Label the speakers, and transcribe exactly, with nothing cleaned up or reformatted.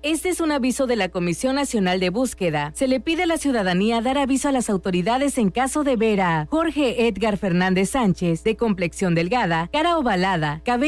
Speaker 1: Este es un aviso de la Comisión Nacional de Búsqueda. Se le pide a la ciudadanía dar aviso a las autoridades en caso de ver a Jorge Edgar Fernández Sánchez, de complexión delgada, cara ovalada, cabello